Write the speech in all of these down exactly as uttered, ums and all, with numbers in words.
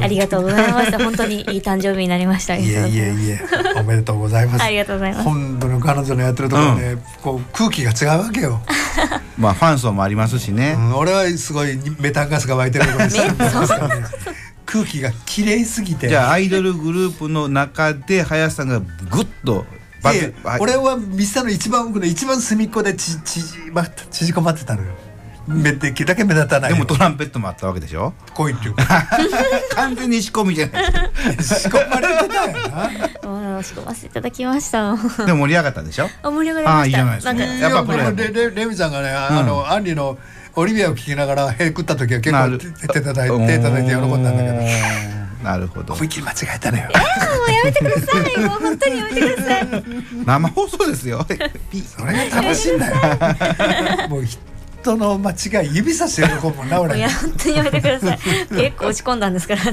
ありがとうございました。本当にいい誕生日になりました。 いえいえいえ、おめでとうございます。 ありがとうございます。 本当の彼女のやってるところね、うん、こう空気が違うわけよ。 まあファン層もありますしね、 うん、俺はすごいメタンガスが湧いてることです空気が綺麗すぎて。 じゃあアイドルグループの中で林さんがグッと俺は店の一番奥の一番隅っこでち縮まった縮こまってたのよ。できるだけ目立たない。 でもトランペットもあったわけでしょ。 こう言ってる完全に仕込みじゃない仕込まれてたよな。仕込ませていただきました。 でも盛り上がったでしょ。 盛り上がりました。あ、いいじゃないですか。やっぱプロやレレレミちゃんがね、あのアンリのオリビアを聞きながらへ食った時は結構手叩いて手叩いて喜んだんだけど。 なるほど。 思いっきり間違えたのよ。 えー、もうやめてください。もう本当にやめてください。 生放送ですよ。 それが楽しいんだよ。もう人の間違い指さして喜ぶもんな俺。 いや本当にやめてください。結構落ち込んだんですから。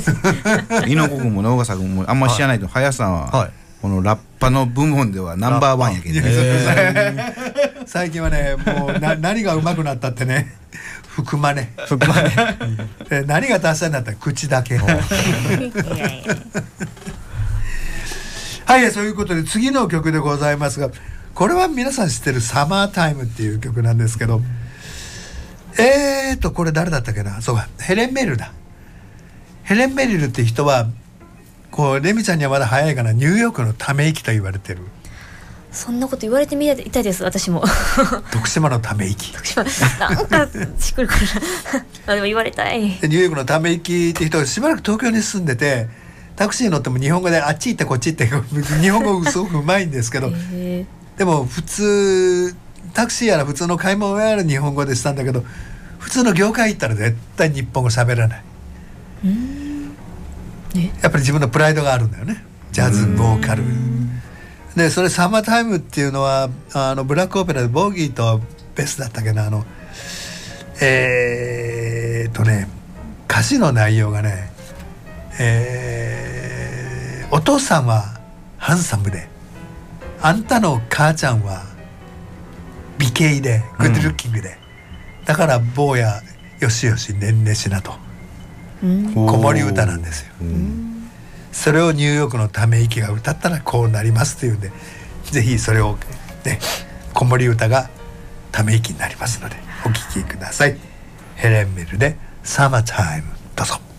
猪子君も直笠君もあんま知らないと、林さんは、はい、このラッパの部門ではナンバーワンやけど、ね、 最近はねもうな何が上手くなったってね。服真似服真似何が達成になったら口だけ。はい、そういうことで次の曲でございますが、これは皆さん知ってるサマータイムっていう曲なんですけど、えーとこれ誰だったっけな。そうか、ヘレン・メリルだ。ヘレン・メリルって人はこうレミちゃんにはまだ早いかな、ニューヨークのため息と言われてる。 そんなこと言われてみたいです私も。 徳島のため息。 徳島なんかしっくりくるな。でも言われたい。ニューヨークのため息って人がしばらく東京に住んでて、タクシーに乗っても日本語であっち行ってこっち行って日本語すごくうまいんですけど、でも普通タクシーやら普通の買い物やら日本語でしたんだけど、普通の業界行ったら絶対日本語喋らない。うーん、ね、やっぱり自分のプライドがあるんだよね。ジャズボーカルで、それサマータイムっていうのはあのブラックオペラでボギーとベスだったけど、あのえーっとね歌詞の内容がね、えー、お父さんはハンサムで、あんたの母ちゃんは美形でグッドルッキングで、うん、だから坊やよしよしねんねしなと、うん、子守歌なんですよ、うん、それをニューヨークのため息が歌ったらこうなりますというんで、ぜひそれをね子守歌がため息になりますのでお聴きください。ヘレン・メルでサマータイム、どうぞ。